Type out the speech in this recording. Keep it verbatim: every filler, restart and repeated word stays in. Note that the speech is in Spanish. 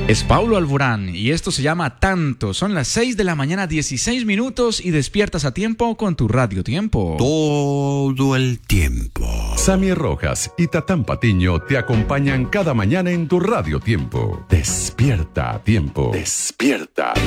Es Paulo Alborán y esto se llama Tanto. Son las seis de la mañana, dieciséis minutos y despiertas a tiempo con tu Radio Tiempo. Todo el tiempo. Sammy Rojas y Tatán Patiño te acompañan cada mañana en tu Radio Tiempo. Despierta a tiempo. Despierta.